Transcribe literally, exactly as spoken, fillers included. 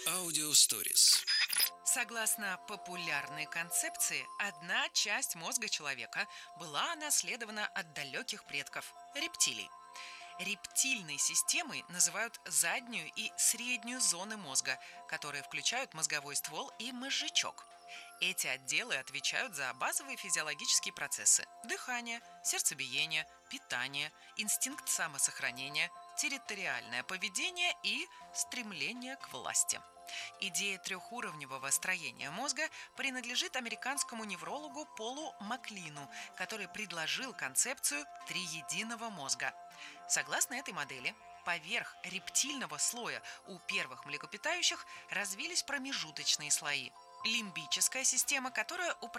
Аудиосторис. Согласно популярной концепции, одна часть мозга человека была унаследована от далеких предков– рептилий. Рептильной системой называют заднюю и среднюю зоны мозга, которые включают мозговой ствол и мозжечок. Эти отделы отвечают за базовые физиологические процессы– дыхание, сердцебиение, питание, инстинкт самосохранения, территориальное поведение и стремление к власти. Идея трехуровневого строения мозга принадлежит американскому неврологу Полу Маклину, который предложил концепцию триединого мозга. Согласно этой модели, поверх рептильного слоя у первых млекопитающих развились промежуточные слои. Лимбическая система, которая управляет